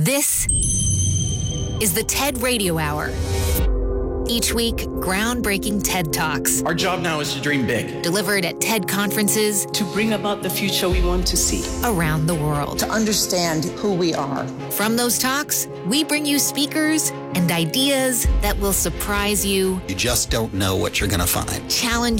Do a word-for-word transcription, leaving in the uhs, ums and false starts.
This is the TED Radio Hour. Each week, groundbreaking TED Talks. Our job now is to dream big. Delivered at TED conferences. To bring about the future we want to see. Around the world. To understand who we are. From those talks, we bring you speakers and ideas that will surprise you. You just don't know what you're going to find. Challenge